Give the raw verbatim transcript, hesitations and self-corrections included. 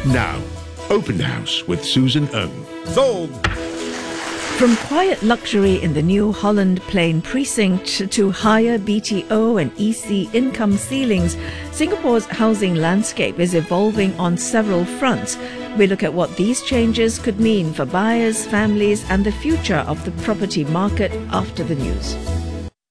Now, Open House with Susan Ng. Sold! From quiet luxury in the New Holland Plain precinct to higher B T O and E C income ceilings, Singapore's housing landscape is evolving on several fronts. We look at what these changes could mean for buyers, families, and the future of the property market after the news.